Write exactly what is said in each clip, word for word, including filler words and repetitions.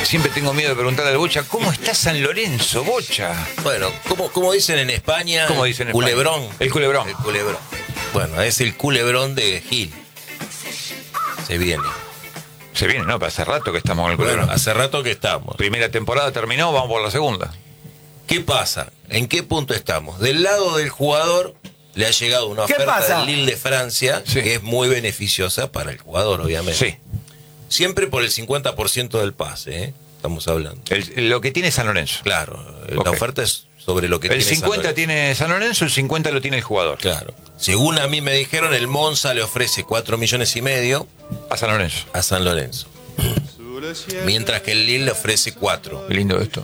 siempre tengo miedo de preguntarle al Bocha, ¿cómo está San Lorenzo, Bocha? Bueno, como, como dicen en España, ¿Cómo dicen en culebrón. España? El culebrón. El culebrón. Bueno, es el culebrón de Gil. Se viene. Se viene, ¿no? Hace rato que estamos con el culebrón. Bueno, hace rato que estamos. Primera temporada terminó, vamos por la segunda. ¿Qué pasa? ¿En qué punto estamos? Del lado del jugador le ha llegado una ¿Qué oferta pasa? del Lille de Francia, Sí. que es muy beneficiosa para el jugador, obviamente. Sí. Siempre por el cincuenta por ciento del pase, ¿eh? Estamos hablando. El- lo que tiene San Lorenzo. Claro, Ok. la oferta es sobre lo que El tiene San cincuenta Lorenzo. tiene San Lorenzo, el cincuenta lo tiene el jugador. Claro. Según a mí me dijeron, el Monza le ofrece cuatro millones y medio A San Lorenzo. a San Lorenzo. Mientras que el Lille le ofrece cuatro. Qué lindo esto.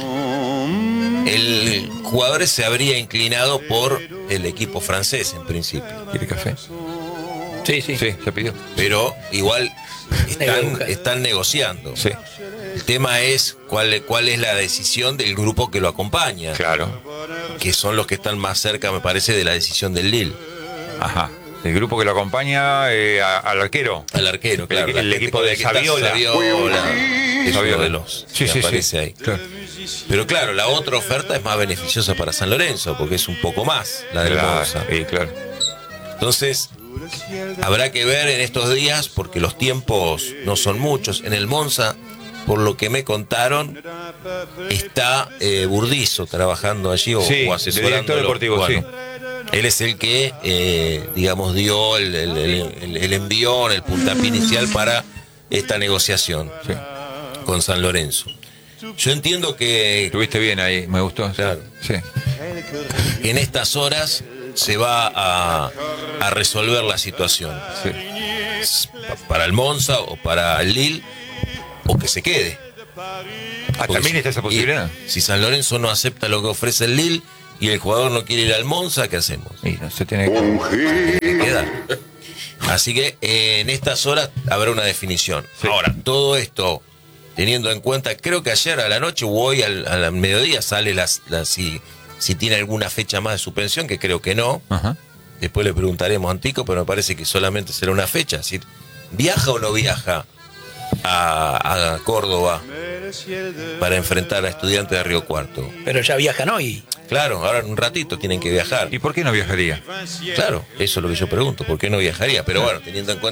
El jugador se habría inclinado por el equipo francés en principio. ¿Quiere café? Sí, sí. Sí, se pidió. Pero igual están, Negocia. están negociando. Sí, El tema es cuál, cuál es la decisión del grupo que lo acompaña. claro. Que son los que están más cerca, me parece, de la decisión del Lille. Ajá. El grupo que lo acompaña eh, a- al arquero. Al arquero, El- claro. el la gente equipo con de la que está Saviola. Saviola. Es Saviola. uno de los Sí, que sí, aparece sí. ahí. Claro. Pero claro, la otra oferta es más beneficiosa para San Lorenzo, porque es un poco más la del Claro, Monza. sí, claro. Entonces, habrá que ver en estos días, porque los tiempos no son muchos. En el Monza, por lo que me contaron, está eh, Burdizo trabajando allí o, Sí, o de asesorándolo. director deportivo, Bueno, sí. él es el que, eh, digamos, dio el, el, el, el envión, el puntapié inicial para esta negociación Sí. con San Lorenzo. Yo entiendo que Estuviste bien ahí, me gustó. Claro. Sí. en estas horas se va a, a resolver la situación. Sí. Pa- Para el Monza o para el Lille, o que se quede. Ah, Porque también si- está esa posibilidad. y Si San Lorenzo no acepta lo que ofrece el Lille y el jugador no quiere ir al Monza, ¿qué hacemos? Y no se tiene que. Tiene que quedar. Así que eh, en estas horas habrá una definición. Sí. Ahora, todo esto, teniendo en cuenta, creo que ayer a la noche o hoy al, al mediodía sale las, las- si, si tiene alguna fecha más de suspensión, que creo que no. Ajá. Después le preguntaremos a Antico, pero me parece que solamente será una fecha. Si ¿viaja o no viaja a, a Córdoba para enfrentar a Estudiantes de Río Cuarto? Pero ya viajan hoy. Claro, ahora en un ratito tienen que viajar. ¿Y por qué no viajaría? Claro, eso es lo que yo pregunto. ¿Por qué no viajaría? Pero bueno, teniendo en cuenta